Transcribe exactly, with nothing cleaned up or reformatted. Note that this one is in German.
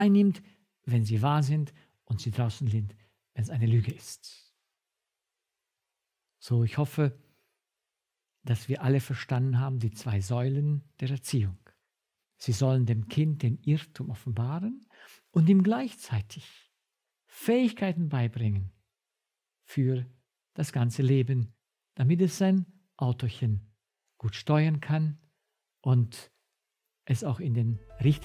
einnimmt, wenn sie wahr sind und sie draußen sind, wenn es eine Lüge ist. So, ich hoffe, dass wir alle verstanden haben, die zwei Säulen der Erziehung. Sie sollen dem Kind den Irrtum offenbaren und ihm gleichzeitig Fähigkeiten beibringen für das ganze Leben, damit es sein Autochen gut steuern kann und es auch in den richtigen